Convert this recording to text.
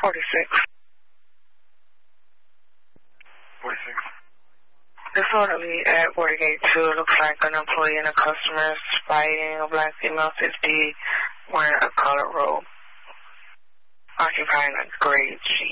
46. 46. Disorderly at Watergate 2. Looks like an employee and a customer is fighting. A black female 50 wearing a colored robe. Occupying a gray Jeep.